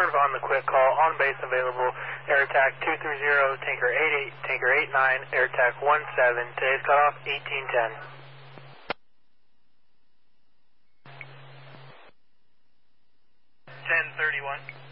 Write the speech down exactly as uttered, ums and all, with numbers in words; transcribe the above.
On the quick call, on base available, air attack two three zero, tanker eight eight, tanker eight nine, air attack one seven, today's cutoff eighteen ten. ten thirty-one.